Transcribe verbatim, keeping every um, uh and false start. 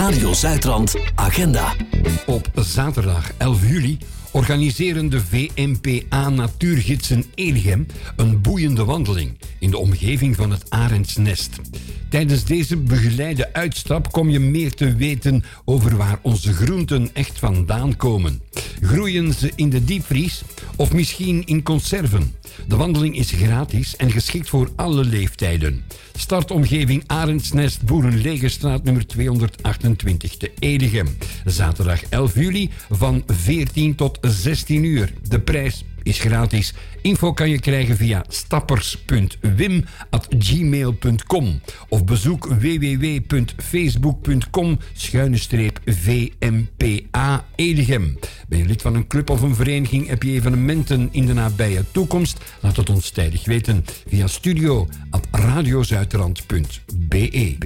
Radio Zuidrand Agenda. Op zaterdag elf juli organiseren de V M P A Natuurgidsen Eligem een boeiende wandeling in de omgeving van het Arendsnest. Tijdens deze begeleide uitstap kom je meer te weten over waar onze groenten echt vandaan komen. Groeien ze in de diepvries of misschien in conserven? De wandeling is gratis en geschikt voor alle leeftijden. Startomgeving Arendsnest, Boerenlegerstraat nummer tweehonderdachtentwintig te Eligem. Zaterdag elf juli van veertien tot zestien uur. De prijs is gratis. Info kan je krijgen via stappers punt wim at gmail punt com of bezoek w w w punt facebook punt com schuine streep V M P A Eligem. Ben je lid van een club of een vereniging? Heb je evenementen in de nabije toekomst? Laat het ons tijdig weten via studio at radiozuidrand punt be.